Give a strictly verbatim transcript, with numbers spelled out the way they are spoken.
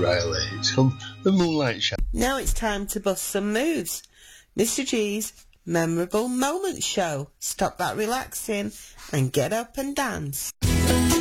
Riley. It's called The Moonlight Show. Now it's time to bust some moves. Mister G's Memorable Moments Show. Stop that relaxing and get up and dance.